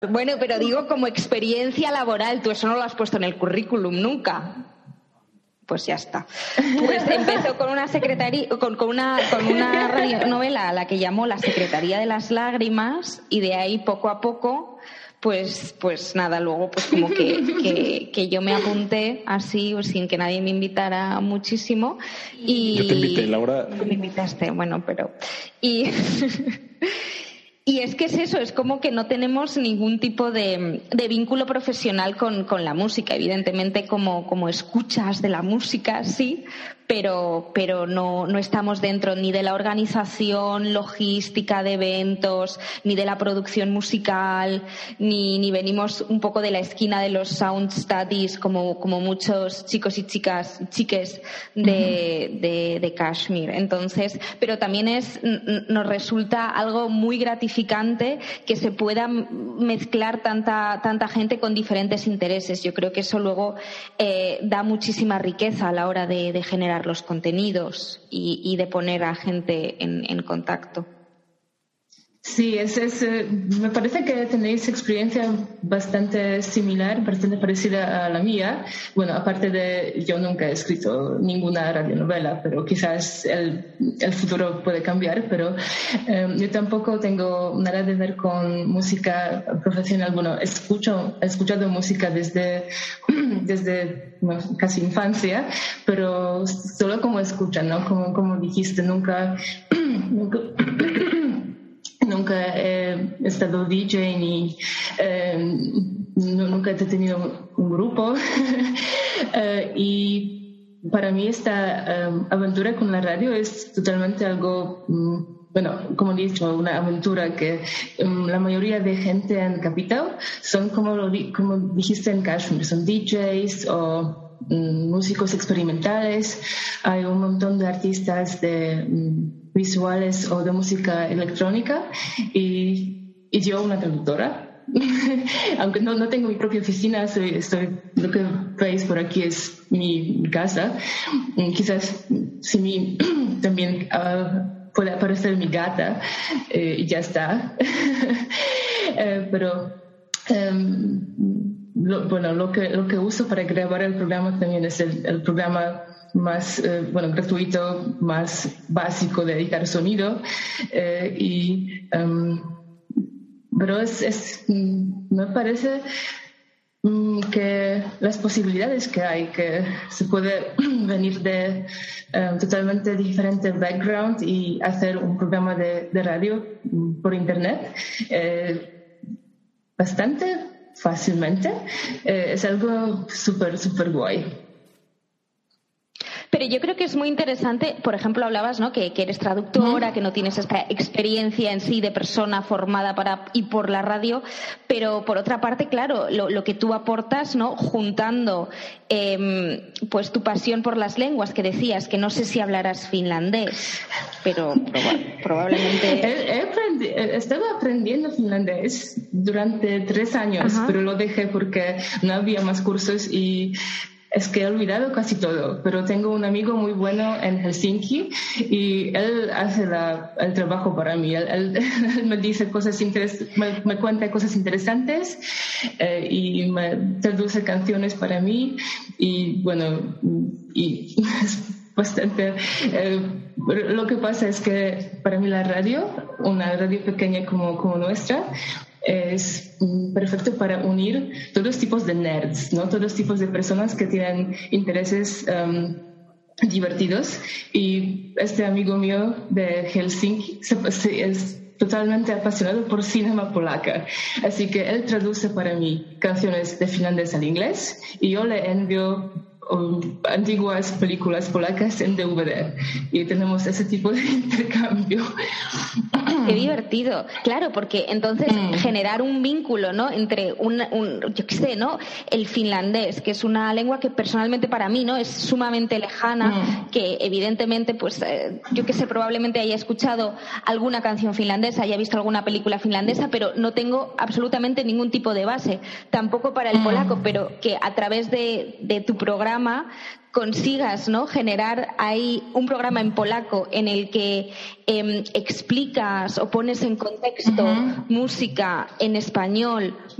Bueno, pero digo como experiencia laboral, tú eso no lo has puesto en el currículum nunca. Pues ya está. Pues empezó con una secretaría, con una radionovela a la que llamó La Secretaría de las Lágrimas, y de ahí poco a poco, pues nada, luego pues como que yo me apunté así, sin que nadie me invitara muchísimo. Y yo te invité, Laura. Tú me invitaste, bueno, pero y es que es eso, es como que no tenemos ningún tipo de vínculo profesional con la música. Evidentemente, como escuchas de la música, sí, pero no estamos dentro ni de la organización logística de eventos, ni de la producción musical, ni venimos un poco de la esquina de los sound studies como muchos chicos y chiques de Kashmir. Entonces, pero también nos resulta algo muy gratificante que se pueda mezclar tanta gente con diferentes intereses. Yo creo que eso luego da muchísima riqueza a la hora de generar los contenidos y de poner a gente en contacto. Sí, me parece que tenéis experiencia bastante similar, bastante parecida a la mía. Bueno, aparte de, yo nunca he escrito ninguna radionovela, pero quizás el futuro puede cambiar, pero yo tampoco tengo nada de ver con música profesional. Bueno, he escuchado música desde bueno, casi infancia, pero solo como escucha, ¿no? Como dijiste, nunca he estado DJ ni nunca he tenido un grupo y para mí esta aventura con la radio es totalmente algo, bueno, como he dicho, una aventura que la mayoría de gente en Capital son como dijiste en Kashmir, son DJs o músicos experimentales. Hay un montón de artistas de visuales o de música electrónica y yo una traductora. Aunque no tengo mi propia oficina, lo que veis por aquí es mi casa. Quizás también puede aparecer mi gata y ya está. Pero lo que uso para grabar el programa también es el programa más gratuito, más básico de editar sonido pero me parece que las posibilidades que hay, que se puede venir de totalmente diferente background y hacer un programa de radio por internet bastante fácilmente, es algo súper guay. Pero yo creo que es muy interesante, por ejemplo, hablabas, ¿no?, que eres traductora, que no tienes esta experiencia en sí de persona formada para y por la radio, pero por otra parte, claro, lo que tú aportas, ¿no?, juntando pues tu pasión por las lenguas, que decías que no sé si hablarás finlandés, pero probablemente... Estaba aprendiendo finlandés durante 3 años, pero lo dejé porque no había más cursos y es que he olvidado casi todo, pero tengo un amigo muy bueno en Helsinki y él hace el trabajo para mí. Él me dice me cuenta cosas interesantes y me traduce canciones para mí y bueno, y bastante. Lo que pasa es que para mí la radio, una radio pequeña como nuestra, es perfecto para unir todos los tipos de nerds, ¿no? Todos los tipos de personas que tienen intereses divertidos. Y este amigo mío de Helsinki es totalmente apasionado por cinema polaca. Así que él traduce para mí canciones de finlandés al inglés y yo le envío antiguas películas polacas en DVD y tenemos ese tipo de intercambio. Qué divertido, claro, porque entonces generar un vínculo, ¿no?, entre yo qué sé, ¿no?, el finlandés, que es una lengua que personalmente para mí, ¿no?, es sumamente lejana, que evidentemente, pues yo qué sé, probablemente haya escuchado alguna canción finlandesa, haya visto alguna película finlandesa, pero no tengo absolutamente ningún tipo de base, tampoco para el polaco, pero que a través de tu programa programa consigas, ¿no?, generar ahí un programa en polaco en el que explicas o pones en contexto música en español,